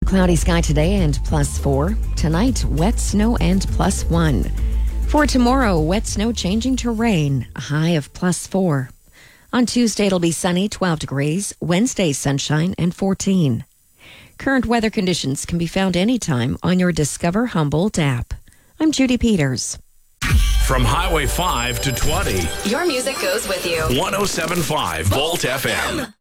Cloudy sky today and +4. Tonight, wet snow and +1. For tomorrow, wet snow changing to rain, a high of +4. On Tuesday, it'll be sunny, 12 degrees. Wednesday, sunshine and 14. Current weather conditions can be found anytime on your Discover Humboldt app. I'm Judy Peters. From Highway 5 to 20. Your music goes with you. 107.5 Volt FM.